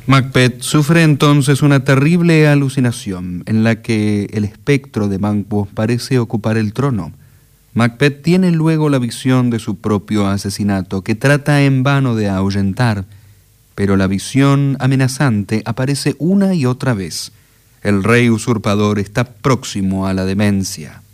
Macbeth sufre entonces una terrible alucinación en la que el espectro de Banquo parece ocupar el trono. Macbeth tiene luego la visión de su propio asesinato, que trata en vano de ahuyentar, pero la visión amenazante aparece una y otra vez. El rey usurpador está próximo a la demencia.